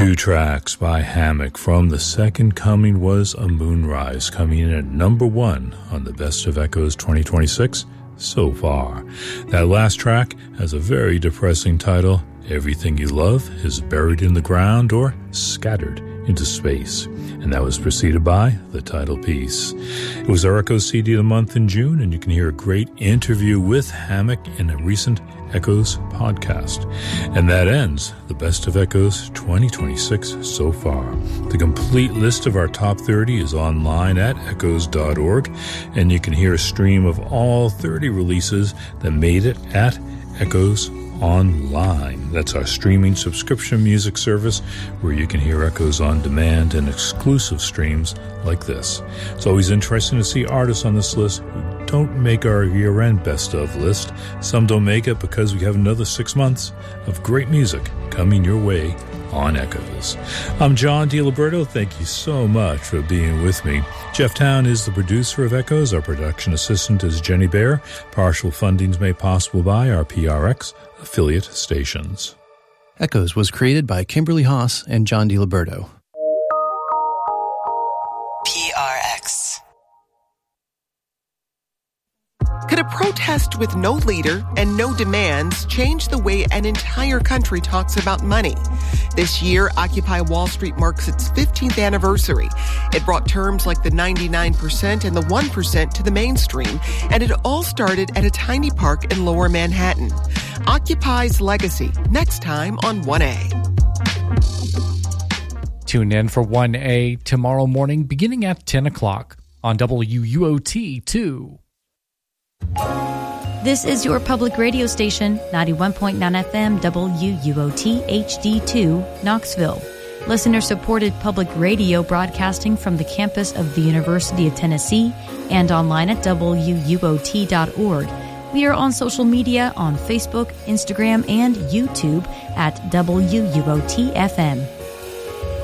Two tracks by Hammock from The Second Coming was A Moonrise, coming in at number 1 on the Best of Echoes 2026 so far. That last track has a very depressing title, Everything You Love is Buried in the Ground or Scattered into Space, and that was preceded by the title piece. It was our Echoes CD of the month in June, and you can hear a great interview with Hammock in a recent Echoes podcast. And that ends the Best of Echoes 2026 so far. The complete list of our top 30 is online at echoes.org, and you can hear a stream of all 30 releases that made it at Echoes Online. That's our streaming subscription music service where you can hear Echoes on demand and exclusive streams like this. It's always interesting to see artists on this list who don't make our year-end best of list. Some don't make it because we have another 6 months of great music coming your way on Echoes. I'm John DiLiberto. Thank you so much for being with me. Jeff Town is the producer of Echoes. Our production assistant is Jenny Bear. Partial funding is made possible by our PRX affiliate stations. Echoes was created by Kimberly Haas and John DiLiberto. PRX. Could a protest with no leader and no demands change the way an entire country talks about money? This year, Occupy Wall Street marks its 15th anniversary. It brought terms like the 99% and the 1% to the mainstream, and it all started at a tiny park in Lower Manhattan. Occupy's legacy, next time on 1A. Tune in for 1A tomorrow morning beginning at 10 o'clock on WUOT2. This is your public radio station, 91.9 FM WUOT HD2, Knoxville. Listener-supported public radio broadcasting from the campus of the University of Tennessee and online at WUOT.org. We are on social media on Facebook, Instagram, and YouTube at WUOT FM.